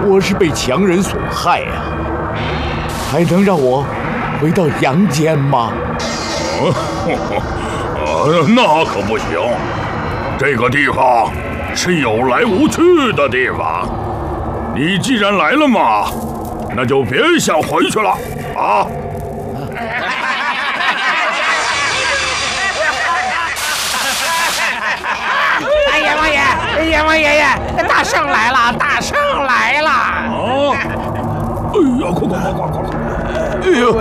我是被强人所害呀，还能让我回到阳间吗？ 那可不行，这个地方是有来无去的地方。你既然来了嘛，那就别想回去了啊！ 哎呀王爷，阎王爷爷，大圣来了，大圣来了！ 啊！哎呀，快！ 哎呦，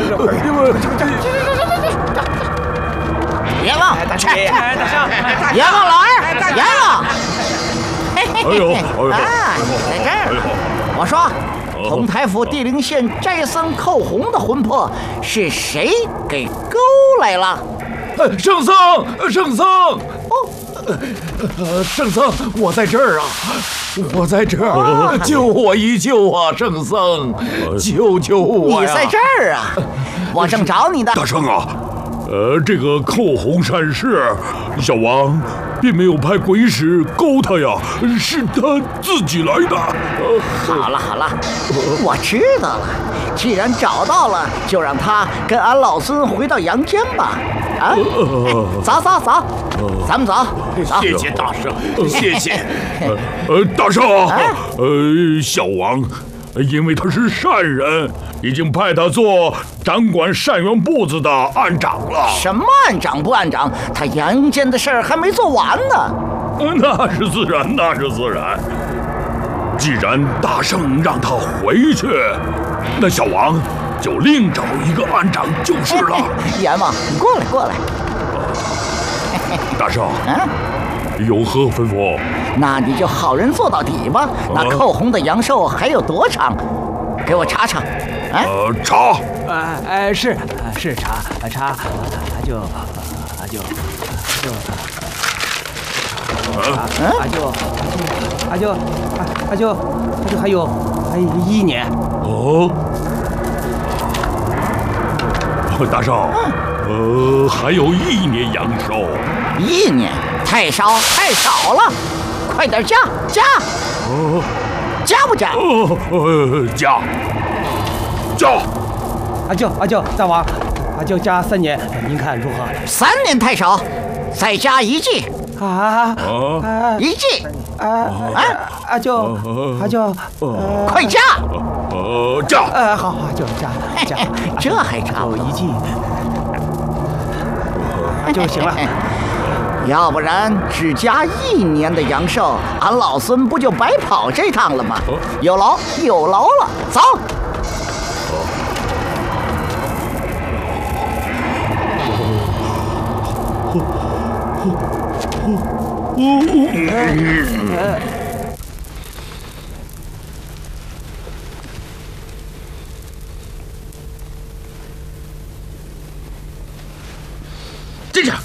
阎王， 大圣， 阎王老二，阎王。 哎呦， 在这儿。我说，同台府地灵县斋僧寇洪的魂魄是谁给勾来了？ 圣僧，圣僧，我在这儿啊，我在这儿，救我一救啊，圣僧，救救我呀！ 你在这儿啊，我正找你呢。 大圣啊，这个寇洪善事，小王并没有派鬼使勾他呀，是他自己来的。 好了，我知道了。既然找到了，就让他跟俺老孙回到阳间吧。啊，走，咱们走。 谢谢大圣，谢谢。 大圣，小王，因为他是善人，已经派他做掌管善缘部子的案长了。 什么案长不案长？他阳间的事儿还没做完呢。 那是自然。既然大圣让他回去，那小王就另找一个案长就是了。 阎王，你过来。 大圣，有何吩咐？ 那你就好人做到底吧。那寇洪的阳寿还有多长？给我查查。 查。 是查，就还有1年。 哦，大圣，还有1年阳寿。 1年太少了，快点加！加不加？ 加！ 阿舅，大王，阿舅加3年，您看如何 ？3年太少，再加1季。1季。 阿舅， 快加！ 加！好，就加， 这还差不多 1季就行了。 要不然只加1年的阳寿，俺老孙不就白跑这趟了吗？有劳了，走。 站着，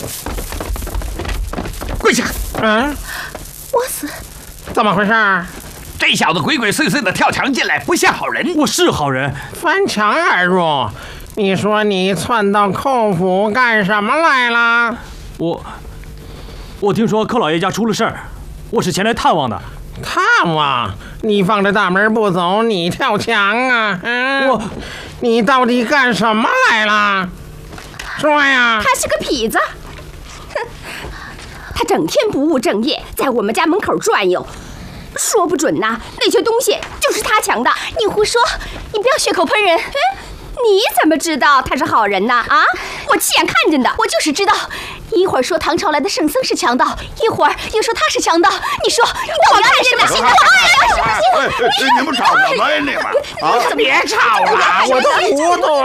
跪下！ 我死！ 怎么回事？ 这小子鬼鬼祟祟的跳墙进来，不像好人。 我是好人，翻墙而入。你说你窜到寇府干什么来了？ 我听说寇老爷家出了事儿，我是前来探望的。 探望？你放着大门不走，你跳墙啊？你到底干什么来了？说呀！ 他是个痞子，哼，他整天不务正业，在我们家门口转悠，说不准呐，那些东西就是他抢的。你胡说！你不要血口喷人。你怎么知道他是好人呢？啊，我亲眼看见的，我就是知道。一会儿说唐朝来的圣僧是强盗，一会儿又说他是强盗。你说你到底干什么？ 你们吵什么呀？你们别吵了，我都糊涂了。